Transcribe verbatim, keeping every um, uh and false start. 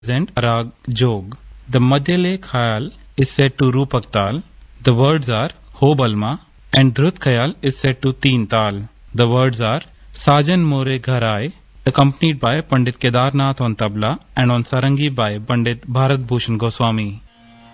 present Rag Jog. The Madhyale Khayal is set to Rupak Tal. The words are Ho Balma, and Dhrut Khayal is set to Teen Tal. The words are Sajan More Ghar Aaye, accompanied by Pandit Kedarnath on tabla and on sarangi by Pandit Bharat Bhushan Goswami.